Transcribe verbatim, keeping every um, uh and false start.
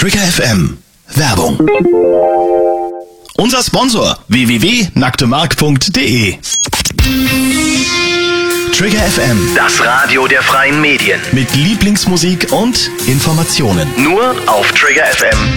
Trigger F M. Werbung. Unser Sponsor w w w punkt nacktemark punkt de. Trigger F M. Das Radio der freien Medien. Mit Lieblingsmusik und Informationen. Nur auf Trigger F M.